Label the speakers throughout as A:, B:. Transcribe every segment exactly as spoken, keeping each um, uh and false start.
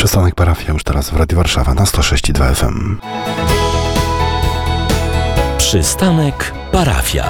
A: Przystanek Parafia już teraz w Radiu Warszawa na sto sześć i dwa F M.
B: Przystanek Parafia.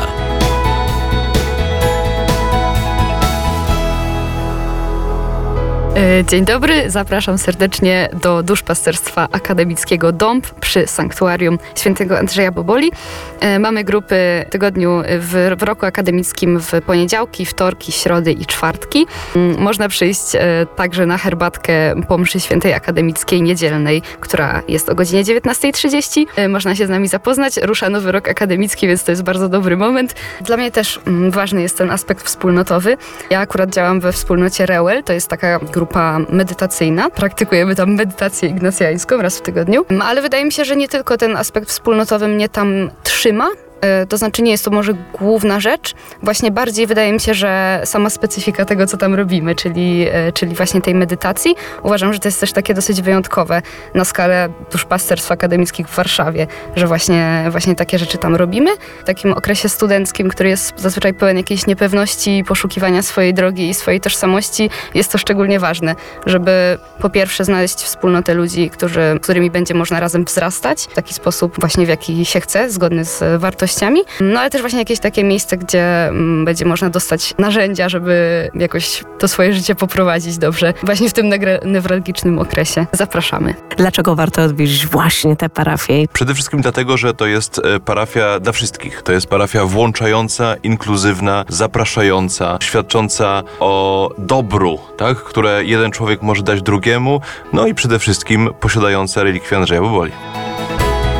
C: Dzień dobry, zapraszam serdecznie do duszpasterstwa akademickiego Dąb przy Sanktuarium Świętego Andrzeja Boboli. Mamy grupy w tygodniu w, w roku akademickim w poniedziałki, wtorki, środy i czwartki. Można przyjść także na herbatkę po mszy świętej akademickiej niedzielnej, która jest o godzinie dziewiętnasta trzydzieści. Można się z nami zapoznać. Rusza nowy rok akademicki, więc to jest bardzo dobry moment. Dla mnie też ważny jest ten aspekt wspólnotowy. Ja akurat działam we wspólnocie Reuel, to jest taka grupa medytacyjna. Praktykujemy tam medytację ignacjańską raz w tygodniu, ale wydaje mi się, że nie tylko ten aspekt wspólnotowy mnie tam trzyma. To znaczy nie jest to może główna rzecz, właśnie bardziej wydaje mi się, że sama specyfika tego, co tam robimy, czyli, czyli właśnie tej medytacji. Uważam, że to jest też takie dosyć wyjątkowe na skalę duszpasterstw akademickich w Warszawie, że właśnie, właśnie takie rzeczy tam robimy. W takim okresie studenckim, który jest zazwyczaj pełen jakiejś niepewności, poszukiwania swojej drogi i swojej tożsamości, jest to szczególnie ważne, żeby po pierwsze znaleźć wspólnotę ludzi, którzy, z którymi będzie można razem wzrastać w taki sposób właśnie, w jaki się chce, zgodny z wartościami. No ale też właśnie jakieś takie miejsce, gdzie m, będzie można dostać narzędzia, żeby jakoś to swoje życie poprowadzić dobrze. Właśnie w tym negre- newralgicznym okresie. Zapraszamy.
D: Dlaczego warto odwiedzić właśnie tę parafię?
E: Przede wszystkim dlatego, że to jest parafia dla wszystkich. To jest parafia włączająca, inkluzywna, zapraszająca, świadcząca o dobru, tak, które jeden człowiek może dać drugiemu, no i przede wszystkim posiadająca relikwię Andrzeja Boboli.